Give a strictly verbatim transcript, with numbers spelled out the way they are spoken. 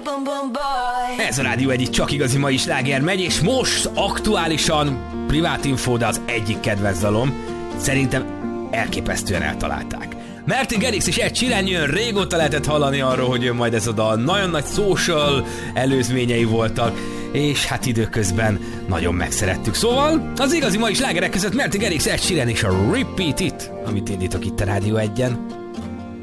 Ez a Rádió egy csak igazi mai sláger megy, és most aktuálisan privát info, de az egyik kedvenc dalom. Szerintem elképesztően eltalálták. Martin Garrix és Ed Sheeran jön, régóta lehetett hallani arról, hogy jön majd ez a dal. Nagyon nagy social előzményei voltak, és hát időközben nagyon megszerettük. Szóval az igazi mai slágerek között Martin Garrix, Ed Sheeran és a Repeat It, amit indítok itt a Rádió egyen.